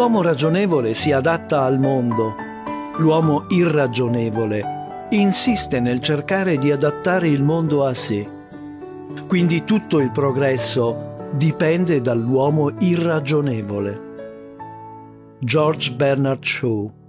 l'uomo ragionevole si adatta al mondo, l'uomo irragionevole insiste nel cercare di adattare il mondo a sé. Quindi tutto il progresso dipende dall'uomo irragionevole. George Bernard Shaw.